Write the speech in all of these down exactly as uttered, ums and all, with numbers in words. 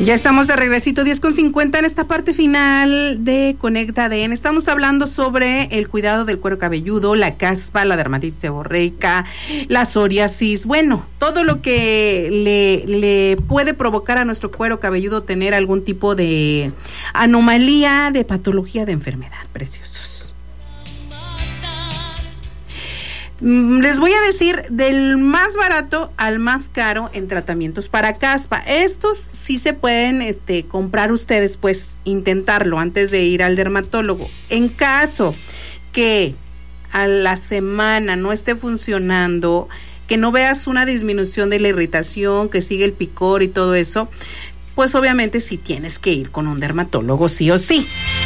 Ya estamos de regresito, diez con cincuenta en esta parte final de Conecta A D N. Estamos hablando sobre el cuidado del cuero cabelludo, la caspa, la dermatitis seborreica, la psoriasis, bueno, todo lo que le, le puede provocar a nuestro cuero cabelludo tener algún tipo de anomalía, de patología, de enfermedad, preciosos. Les voy a decir del más barato al más caro en tratamientos para caspa. Estos sí se pueden este, comprar ustedes, pues intentarlo antes de ir al dermatólogo. En caso que a la semana no esté funcionando, que no veas una disminución de la irritación, que sigue el picor y todo eso, pues obviamente sí tienes que ir con un dermatólogo sí o sí.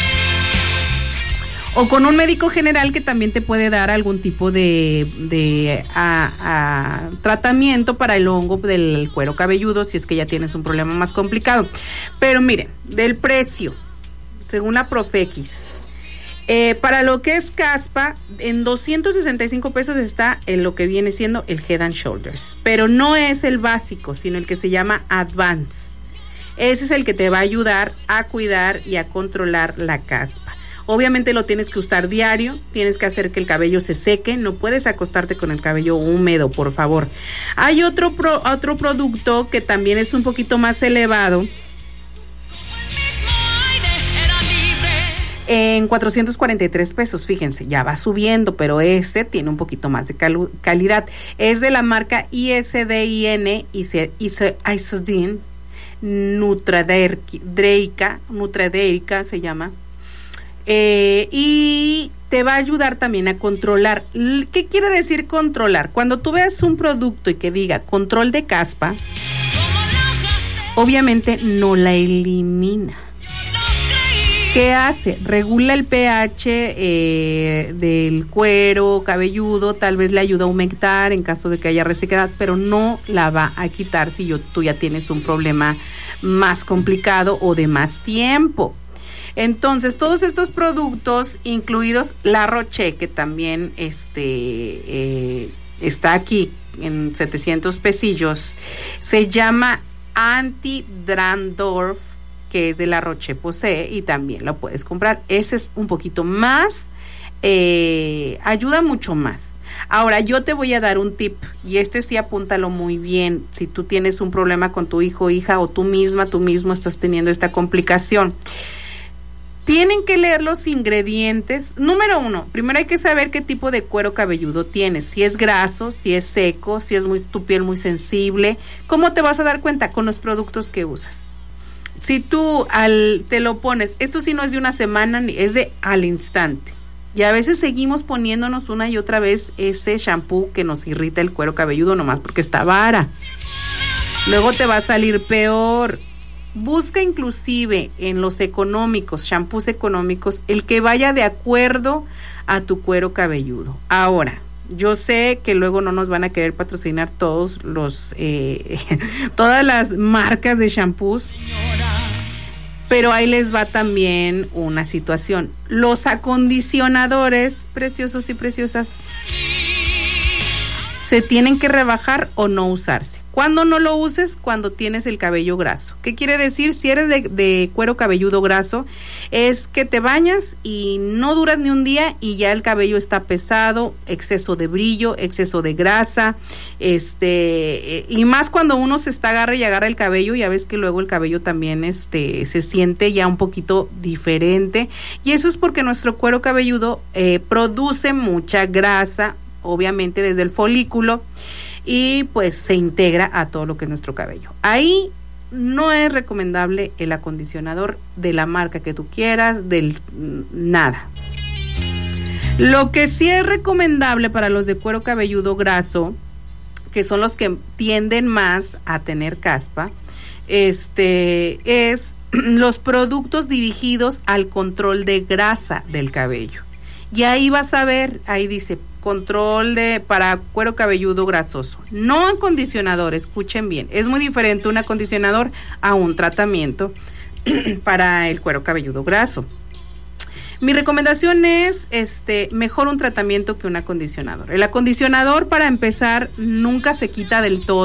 O con un médico general que también te puede dar algún tipo de, de a, a, tratamiento para el hongo del cuero cabelludo si es que ya tienes un problema más complicado. Pero miren, del precio, según la Profex, eh, para lo que es caspa, en doscientos sesenta y cinco pesos está en lo que viene siendo el Head and Shoulders. Pero no es el básico, sino el que se llama Advance. Ese es el que te va a ayudar a cuidar y a controlar la caspa. Obviamente lo tienes que usar diario, tienes que hacer que el cabello se seque, no puedes acostarte con el cabello húmedo, por favor. Hay otro, pro, otro producto que también es un poquito más elevado, en cuatrocientos cuarenta y tres pesos, fíjense, ya va subiendo, pero este tiene un poquito más de cal- calidad. Es de la marca I S D I N, Isodin, Nutraderica, Nutraderica se llama. Eh, y te va a ayudar también a controlar. ¿Qué quiere decir controlar? Cuando tú veas un producto y que diga control de caspa, obviamente no la elimina. ¿Qué hace? Regula el pH eh, del cuero cabelludo, tal vez le ayuda a aumentar en caso de que haya resequedad, pero no la va a quitar si yo, tú ya tienes un problema más complicado o de más tiempo. Entonces, todos estos productos, incluidos La Roche, que también este eh, está aquí en setecientos pesillos, se llama Anti-Dandruff, que es de La Roche-Posay, y también lo puedes comprar. Ese es un poquito más, eh, ayuda mucho más. Ahora, yo te voy a dar un tip, y este sí apúntalo muy bien, si tú tienes un problema con tu hijo, hija, o tú misma, tú mismo estás teniendo esta complicación. Tienen que leer los ingredientes. Número uno, primero hay que saber qué tipo de cuero cabelludo tienes. Si es graso, si es seco, si es muy, tu piel muy sensible. ¿Cómo te vas a dar cuenta? Con los productos que usas. Si tú al, te lo pones, esto sí no es de una semana, es de al instante. Y a veces seguimos poniéndonos una y otra vez ese shampoo que nos irrita el cuero cabelludo nomás porque está vara. Luego te va a salir peor. Busca inclusive en los económicos, shampoos económicos, el que vaya de acuerdo a tu cuero cabelludo. Ahora, yo sé que luego no nos van a querer patrocinar todos los, eh, todas las marcas de shampoos, pero ahí les va también una situación. Los acondicionadores, preciosos y preciosas, se tienen que rebajar o no usarse. ¿Cuándo no lo uses? Cuando tienes el cabello graso. ¿Qué quiere decir? Si eres de, de cuero cabelludo graso, es que te bañas y no duras ni un día y ya el cabello está pesado, exceso de brillo, exceso de grasa, este, y más cuando uno se está agarra y agarra el cabello, ya ves que luego el cabello también este, se siente ya un poquito diferente, y eso es porque nuestro cuero cabelludo eh, produce mucha grasa, obviamente desde el folículo, y pues se integra a todo lo que es nuestro cabello. Ahí no es recomendable el acondicionador de la marca que tú quieras, del nada. Lo que sí es recomendable para los de cuero cabelludo graso, que son los que tienden más a tener caspa, este es los productos dirigidos al control de grasa del cabello. Y ahí vas a ver, ahí dice control de para cuero cabelludo grasoso, no acondicionador. Escuchen bien, es muy diferente un acondicionador a un tratamiento para el cuero cabelludo graso. Mi recomendación es este mejor un tratamiento que un acondicionador. El acondicionador, para empezar, nunca se quita del todo,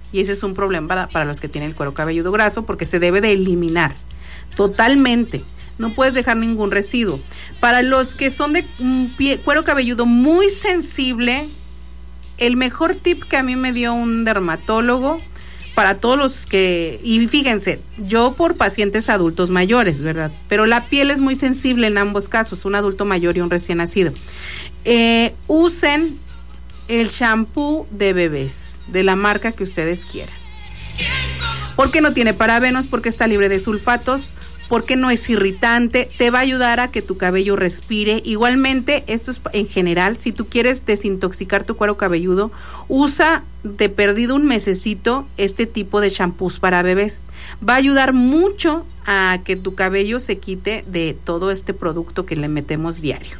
Y ese es un problema para, para los que tienen el cuero cabelludo graso, porque se debe de eliminar totalmente. No puedes dejar ningún residuo. Para los que son de un pie, cuero cabelludo muy sensible, el mejor tip que a mí me dio un dermatólogo, para todos los que, y fíjense, yo por pacientes adultos mayores, ¿verdad? Pero la piel es muy sensible en ambos casos, un adulto mayor y un recién nacido. Eh, usen el shampoo de bebés, de la marca que ustedes quieran. Porque no tiene parabenos, porque está libre de sulfatos, porque no es irritante, te va a ayudar a que tu cabello respire. Igualmente, esto es en general, si tú quieres desintoxicar tu cuero cabelludo, usa de perdido un mesecito este tipo de shampoos para bebés. Va a ayudar mucho a que tu cabello se quite de todo este producto que le metemos diario.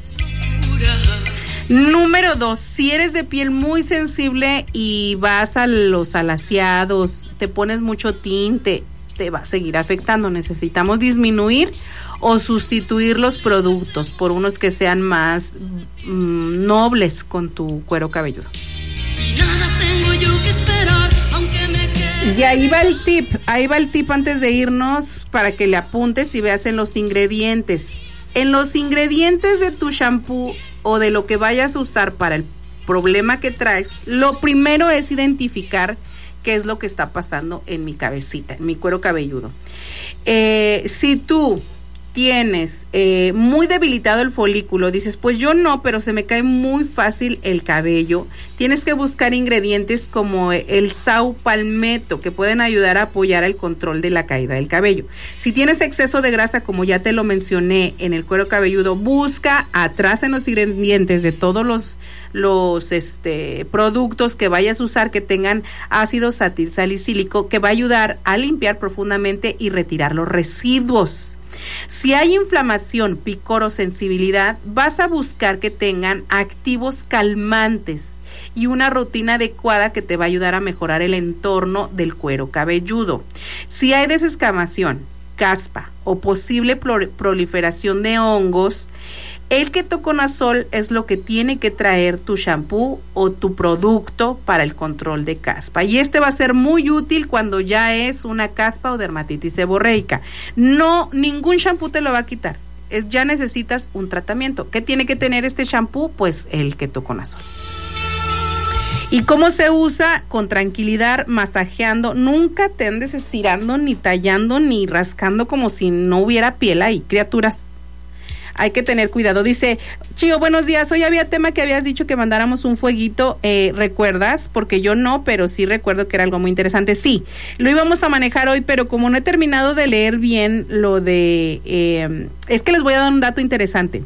Número dos, si eres de piel muy sensible y vas a los alaciados, te pones mucho tinte, te va a seguir afectando. Necesitamos disminuir o sustituir los productos por unos que sean más mmm, nobles con tu cuero cabelludo. Y ahí va el tip, ahí va el tip antes de irnos para que le apuntes y veas en los ingredientes. En los ingredientes de tu shampoo o de lo que vayas a usar para el problema que traes, lo primero es identificar qué es lo que está pasando en mi cabecita, en mi cuero cabelludo. Eh, si tú tienes eh, muy debilitado el folículo, dices, pues yo no, pero se me cae muy fácil el cabello, tienes que buscar ingredientes como el saupalmeto, que pueden ayudar a apoyar el control de la caída del cabello. Si tienes exceso de grasa, como ya te lo mencioné, en el cuero cabelludo, busca atrás en los ingredientes de todos los los este productos que vayas a usar que tengan ácido salicílico, que va a ayudar a limpiar profundamente y retirar los residuos. Si hay inflamación, picor o sensibilidad, vas a buscar que tengan activos calmantes y una rutina adecuada que te va a ayudar a mejorar el entorno del cuero cabelludo. Si hay desescamación, caspa o posible proliferación de hongos, el ketoconazol es lo que tiene que traer tu shampoo o tu producto para el control de caspa. Y este va a ser muy útil cuando ya es una caspa o dermatitis seborreica. No, ningún shampoo te lo va a quitar. Es, ya necesitas un tratamiento. ¿Qué tiene que tener este shampoo? Pues el ketoconazol. ¿Y cómo se usa? Con tranquilidad, masajeando. Nunca te andes estirando, ni tallando, ni rascando como si no hubiera piel ahí, criaturas. Hay que tener cuidado. Dice, Chío, buenos días. Hoy había tema que habías dicho que mandáramos un fueguito. Eh, ¿Recuerdas? Porque yo no, pero sí recuerdo que era algo muy interesante. Sí, lo íbamos a manejar hoy, pero como no he terminado de leer bien lo de... Eh, es que les voy a dar un dato interesante.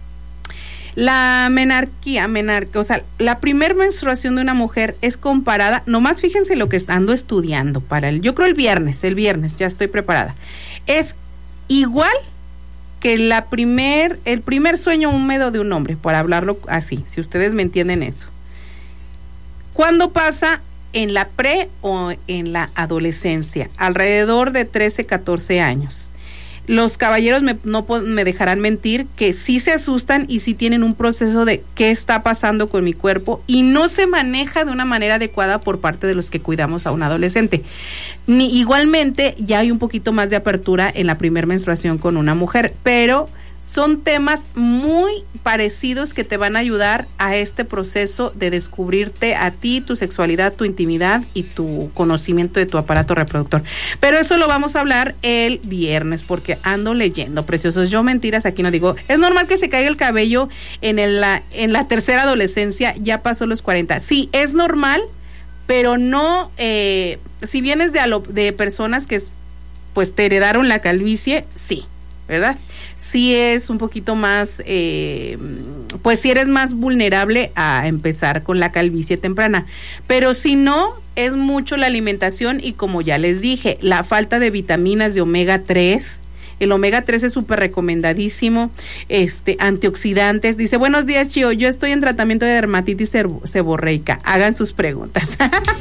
La menarquía, menarquía, o sea, la primer menstruación de una mujer es comparada, nomás fíjense lo que ando estudiando para el, yo creo el viernes, el viernes, ya estoy preparada. Es igual que la primer, el primer sueño húmedo de un hombre, por hablarlo así, si ustedes me entienden eso. ¿Cuándo pasa? En la pre o en la adolescencia, alrededor de trece, catorce años. Los caballeros me, no me dejarán mentir que sí se asustan y sí tienen un proceso de qué está pasando con mi cuerpo y no se maneja de una manera adecuada por parte de los que cuidamos a un adolescente. Ni, igualmente ya hay un poquito más de apertura en la primer menstruación con una mujer, pero son temas muy parecidos que te van a ayudar a este proceso de descubrirte a ti, tu sexualidad, tu intimidad y tu conocimiento de tu aparato reproductor. Pero eso lo vamos a hablar el viernes porque ando leyendo, preciosos. Yo mentiras aquí no digo. Es normal que se caiga el cabello en, el, la, en la tercera adolescencia, ya pasó los cuarenta. Sí, es normal, pero no, eh, si vienes de, alo, de personas que pues te heredaron la calvicie, sí, ¿verdad? Sí es un poquito más, eh, pues si eres más vulnerable a empezar con la calvicie temprana, pero si no, es mucho la alimentación y como ya les dije, la falta de vitaminas de omega tres. El omega tres es súper recomendadísimo, este, antioxidantes. Dice, buenos días, Chío, yo estoy en tratamiento de dermatitis seborreica. Hagan sus preguntas.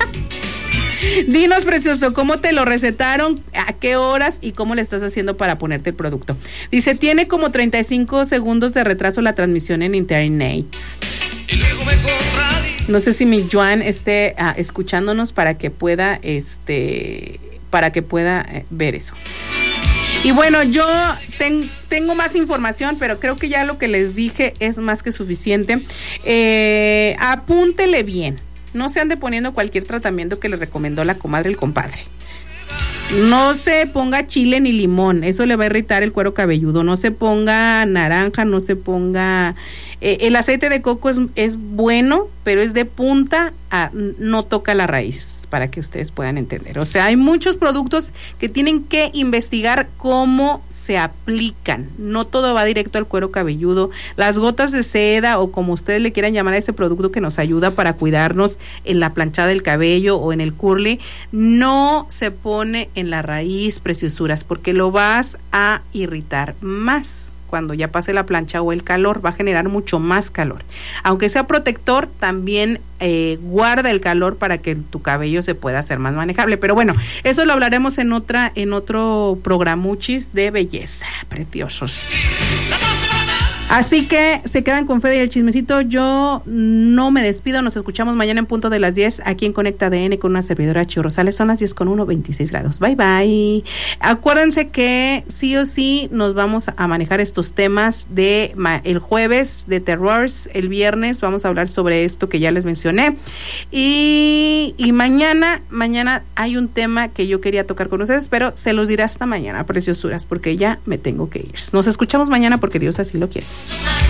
Dinos, precioso, ¿cómo te lo recetaron? ¿A qué horas? ¿Y cómo le estás haciendo para ponerte el producto? Dice, tiene como treinta y cinco segundos de retraso la transmisión en internet. Y luego me contradice. No sé si mi Joan esté uh, escuchándonos para que pueda, este, para que pueda eh, ver eso. Y bueno, yo ten, tengo más información, pero creo que ya lo que les dije es más que suficiente. Eh, apúntele bien. No se ande poniendo cualquier tratamiento que le recomendó la comadre el compadre. No se ponga chile ni limón, eso le va a irritar el cuero cabelludo. No se ponga naranja, no se ponga... Eh, el aceite de coco es, es bueno, pero es de punta, a, no toca la raíz, para que ustedes puedan entender. O sea, hay muchos productos que tienen que investigar cómo se aplican. No todo va directo al cuero cabelludo. Las gotas de seda, o como ustedes le quieran llamar a ese producto que nos ayuda para cuidarnos en la planchada del cabello o en el curly, no se pone en la raíz, preciosuras, porque lo vas a irritar más. Cuando ya pase la plancha o el calor, va a generar mucho más calor. Aunque sea protector, también eh, guarda el calor para que tu cabello se pueda hacer más manejable. Pero bueno, eso lo hablaremos en otra, en otro programuchis de belleza. Preciosos. Así que se quedan con Fede y el chismecito. Yo no me despido. Nos escuchamos mañana en punto de las diez aquí en Conecta A D N con una servidora Chio Rosales. Son las diez con uno, veintiséis grados. Bye, bye. Acuérdense que sí o sí nos vamos a manejar estos temas de ma- el jueves de terrors. El viernes vamos a hablar sobre esto que ya les mencioné. Y, y mañana, mañana hay un tema que yo quería tocar con ustedes, pero se los diré hasta mañana, preciosuras, porque ya me tengo que ir. Nos escuchamos mañana porque Dios así lo quiere.